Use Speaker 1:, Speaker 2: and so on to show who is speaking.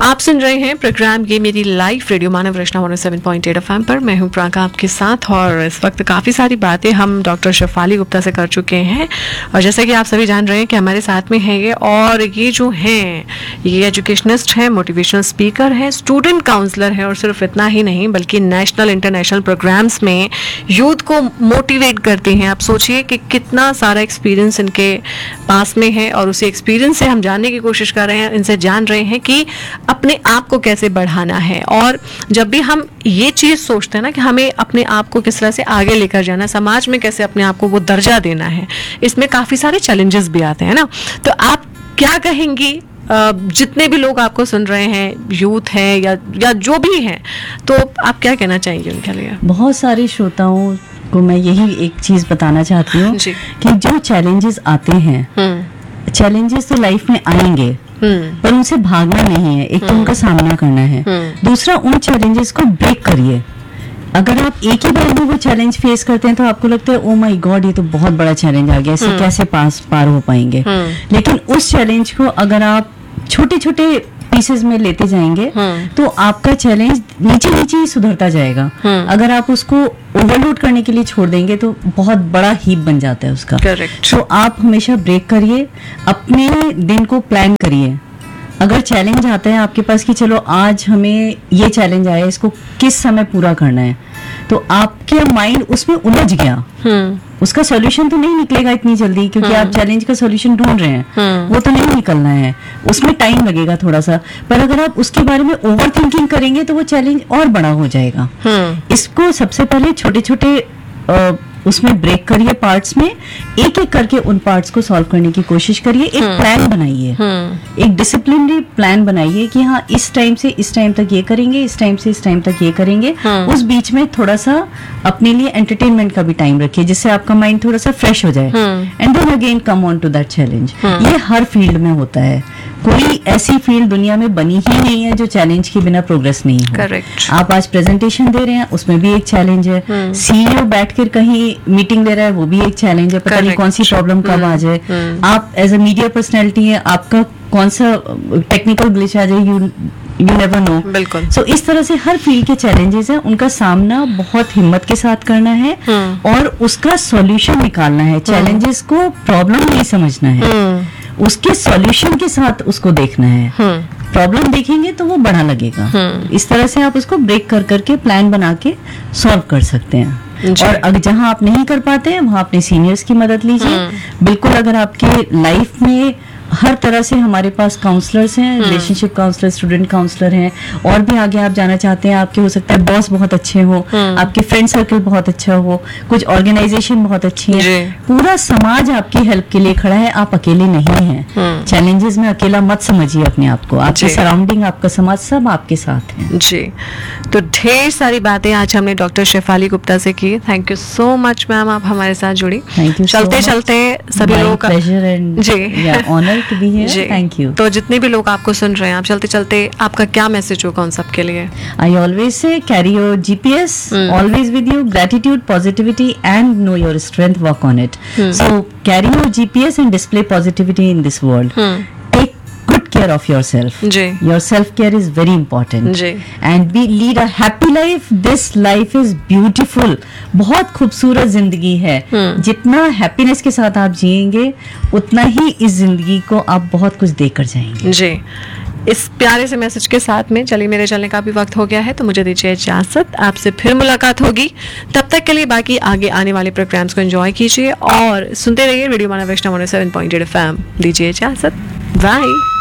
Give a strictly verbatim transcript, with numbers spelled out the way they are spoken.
Speaker 1: आप सुन रहे हैं प्रोग्राम ये मेरी लाइफ रेडियो मानव रचना one O seven point eight FM पर। मैं हूं प्राका आपके साथ और इस वक्त काफ़ी सारी बातें हम डॉक्टर शेफाली गुप्ता से कर चुके हैं। और जैसे कि आप सभी जान रहे हैं कि हमारे साथ में है ये, और ये जो हैं ये एजुकेशनिस्ट हैं, मोटिवेशनल स्पीकर हैं, स्टूडेंट काउंसलर हैं, और सिर्फ इतना ही नहीं बल्कि नेशनल इंटरनेशनल प्रोग्राम्स में यूथ को मोटिवेट करते हैं। आप सोचिए कि कितना सारा एक्सपीरियंस इनके पास में है, और उसी एक्सपीरियंस से हम जानने की कोशिश कर रहे हैं, इनसे जान रहे हैं कि अपने आप को कैसे बढ़ाना है। और जब भी हम ये चीज़ सोचते हैं ना कि हमें अपने आप को किस तरह से आगे लेकर जाना, समाज में कैसे अपने आप को वो दर्जा देना है, इसमें काफ़ी सारे चैलेंजेस भी आते हैं ना। तो आप क्या कहेंगी, जितने भी लोग आपको सुन रहे हैं, यूथ हैं या या जो भी हैं, तो आप क्या कहना चाहेंगे उनके लिए?
Speaker 2: बहुत सारे श्रोताओं को मैं यही एक चीज़ बताना चाहती हूँ कि जो चैलेंजेस आते हैं, चैलेंजेस तो लाइफ में आएंगे पर उनसे भागना नहीं है। एक तो उनका सामना करना है, दूसरा उन चैलेंजेस को ब्रेक करिए। अगर आप एक ही बार में वो चैलेंज फेस करते हैं तो आपको लगता है ओ माय गॉड ये तो बहुत बड़ा चैलेंज आ गया, इससे कैसे पास पार हो पाएंगे। लेकिन उस चैलेंज को अगर आप छोटे छोटे पीसेस में लेते जाएंगे तो आपका चैलेंज नीचे नीचे ही सुधरता जाएगा। अगर आप उसको ओवरलोड करने के लिए छोड़ देंगे तो बहुत बड़ा हीप बन जाता है उसका।
Speaker 1: करेक्ट।
Speaker 2: तो आप हमेशा ब्रेक करिए, अपने दिन को प्लान करिए। अगर चैलेंज आता है आपके पास कि चलो आज हमें ये चैलेंज आया, इसको किस समय पूरा करना है, तो आपके माइंड उसमें उलझ गया, उसका सॉल्यूशन तो नहीं निकलेगा इतनी जल्दी, क्योंकि आप चैलेंज का सॉल्यूशन ढूंढ रहे हैं, वो तो नहीं निकलना है, उसमें टाइम लगेगा थोड़ा सा। पर अगर आप उसके बारे में ओवर थिंकिंग करेंगे तो वो चैलेंज और बड़ा हो जाएगा। इसको सबसे पहले छोटे छोटे उसमें ब्रेक करिए, पार्ट्स में एक एक करके उन पार्ट्स को सॉल्व करने की कोशिश करिए। एक प्लान बनाइए, एक डिसिप्लिनरी प्लान बनाइए कि हाँ इस टाइम से इस टाइम तक ये करेंगे, इस टाइम से इस टाइम तक ये करेंगे। उस बीच में थोड़ा सा अपने लिए एंटरटेनमेंट का भी टाइम रखिए, जिससे आपका माइंड थोड़ा सा फ्रेश हो जाए। And then again come on to that challenge. ये हर फील्ड में होता है, कोई ऐसी फील्ड दुनिया में बनी ही नहीं है जो चैलेंज के बिना प्रोग्रेस नहीं हो।
Speaker 1: करेक्ट।
Speaker 2: आप आज प्रेजेंटेशन दे रहे हैं, उसमें भी एक चैलेंज है। सीईओ बैठकर कहीं मीटिंग दे रहा है, वो भी एक चैलेंज है, पता नहीं कौन सी प्रॉब्लम कब आ जाए। आप एज अ मीडिया पर्सनैलिटी है, आपका कौन सा टेक्निकल ग्लिच आ जाए, यू यू नेवर नो।
Speaker 1: बिल्कुल।
Speaker 2: सो इस तरह से हर फील्ड के चैलेंजेस हैं, उनका सामना बहुत हिम्मत के साथ करना है और उसका सॉल्यूशन निकालना है। चैलेंजेस को प्रॉब्लम नहीं समझना है, उसके सॉल्यूशन के साथ उसको देखना है। प्रॉब्लम देखेंगे तो वो बड़ा लगेगा। इस तरह से आप उसको ब्रेक कर करके प्लान बना के सॉल्व कर सकते हैं। और अगर जहां आप नहीं कर पाते हैं वहां अपने सीनियर्स की मदद लीजिए। बिल्कुल, अगर आपके लाइफ में हर तरह से हमारे पास काउंसलर्स हैं, रिलेशनशिप काउंसलर, स्टूडेंट काउंसलर हैं, और भी आगे आप जाना चाहते हैं, आपके हो सकता है बॉस बहुत अच्छे हो, आपके फ्रेंड सर्कल बहुत अच्छा हो, कुछ ऑर्गेनाइजेशन बहुत अच्छी है, पूरा समाज आपकी हेल्प के लिए खड़ा है, आप अकेले नहीं हैं। चैलेंजेस में अकेला मत समझिए अपने आप को, आपके सराउंडिंग, आपका समाज सब आपके साथ है।
Speaker 1: जी, तो ढेर सारी बातें आज हमने डॉक्टर शेफाली गुप्ता से की। Thank you so much ma'am, आप हमारे साथ जुड़ी।
Speaker 2: Thank you.
Speaker 1: चलते चलते सभी लोगों का
Speaker 2: pleasure and
Speaker 1: ji
Speaker 2: honour to be here. Thank you.
Speaker 1: तो जितने भी लोग आपको सुन रहे हैं, आप चलते चलते आपका क्या मैसेज होगा उन सब के लिए?
Speaker 2: I always say carry your GPS always with you, gratitude, positivity and know your strength, work on it. So carry your GPS and display positivity in this world. Take good care of yourself. Your self care is very important and we lead a happy life. This life is beautiful, बहुत खूबसूरत जिंदगी है। जितना happiness के साथ आप जिएंगे उतना ही इस जिंदगी को आप बहुत कुछ देकर जाएंगे।
Speaker 1: जी, इस प्यारे से मैसेज के साथ में चलिए, मेरे चलने का भी वक्त हो गया है, तो मुझे दीजिए इजाजत। आपसे फिर मुलाकात होगी, तब तक के लिए बाकी आगे आने वाले प्रोग्राम्स को एंजॉय कीजिए और सुनते रहिए रेडियो मानव रचना one O seven point eight F M. दीजिए इजाजत, बाय।